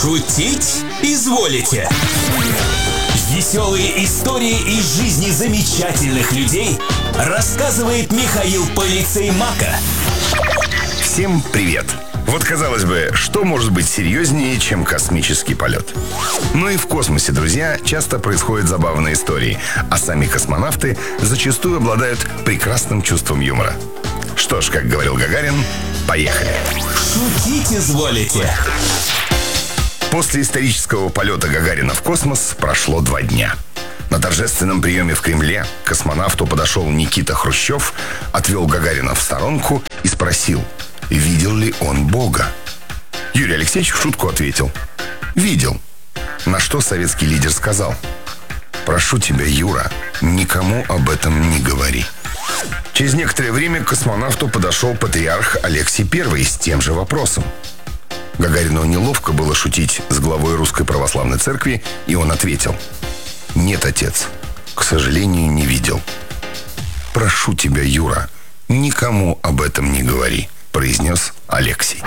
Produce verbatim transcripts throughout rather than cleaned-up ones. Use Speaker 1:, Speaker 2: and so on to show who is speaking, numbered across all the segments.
Speaker 1: Шутить изволите. Веселые истории из жизни замечательных людей рассказывает Михаил Полицеймака.
Speaker 2: Всем привет! Вот, казалось бы, что может быть серьезнее, чем космический полет? Ну и в космосе, друзья, часто происходят забавные истории, а сами космонавты зачастую обладают прекрасным чувством юмора. Что ж, как говорил Гагарин, поехали!
Speaker 1: Шутить изволите.
Speaker 2: После исторического полета Гагарина в космос прошло два дня. На торжественном приеме в Кремле к космонавту подошел Никита Хрущев, отвел Гагарина в сторонку и спросил, видел ли он Бога. Юрий Алексеевич в шутку ответил: видел. На что советский лидер сказал: прошу тебя, Юра, никому об этом не говори. Через некоторое время к космонавту подошел патриарх Алексий Первый с тем же вопросом. Гагарину неловко было шутить с главой Русской Православной Церкви, и он ответил: нет, отец, к сожалению, не видел. Прошу тебя, Юра, никому об этом не говори, произнес Алексий.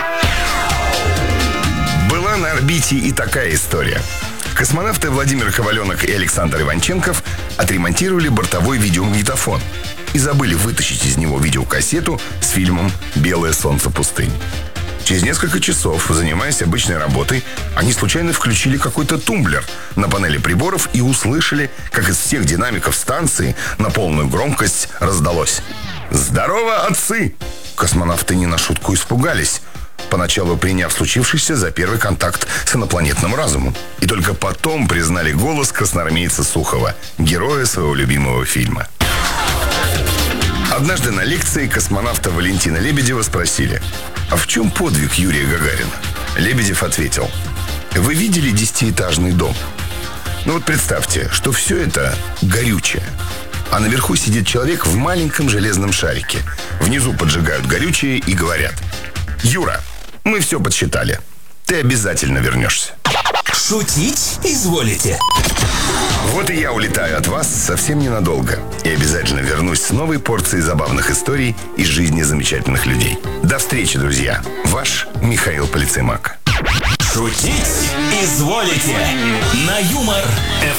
Speaker 2: Была на орбите и такая история. Космонавты Владимир Коваленок и Александр Иванченков отремонтировали бортовой видеомагнитофон и забыли вытащить из него видеокассету с фильмом «Белое солнце пустыни». Через несколько часов, занимаясь обычной работой, они случайно включили какой-то тумблер на панели приборов и услышали, как из всех динамиков станции на полную громкость раздалось: «Здорово, отцы!» Космонавты не на шутку испугались, поначалу приняв случившееся за первый контакт с инопланетным разумом. И только потом признали голос красноармейца Сухова, героя своего любимого фильма. Однажды на лекции космонавта Валентина Лебедева спросили: а в чем подвиг Юрия Гагарина? Лебедев ответил: вы видели десятиэтажный дом? Ну вот представьте, что все это горючее, а наверху сидит человек в маленьком железном шарике. Внизу поджигают горючее и говорят: Юра, мы все подсчитали, ты обязательно вернешься.
Speaker 1: Шутить изволите.
Speaker 2: Вот и я улетаю от вас совсем ненадолго. И обязательно вернусь с новой порцией забавных историй из жизни замечательных людей. До встречи, друзья. Ваш Михаил Полицеймак.
Speaker 1: Шутить изволите. На Юмор